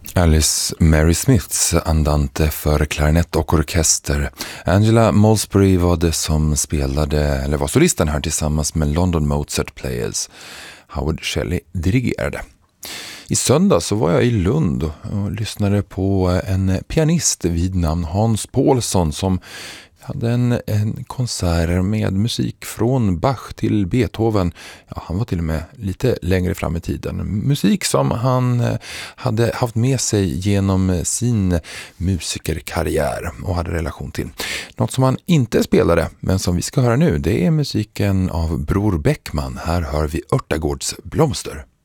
Alice Mary Smiths andante för klarinett och orkester. Angela Molesbury var det som spelade, eller var solisten här tillsammans med London Mozart Players. Howard Shelley dirigerade. I söndag så var jag i Lund och lyssnade på en pianist vid namn Hans Paulsson som hade en konsert med musik från Bach till Beethoven. Ja, han var till och med lite längre fram i tiden. Musik som han hade haft med sig genom sin musikerkarriär och hade relation till. Något som han inte spelade, men som vi ska höra nu, det är musiken av Bror Bäckman. Här hör vi Örtagårds blomster.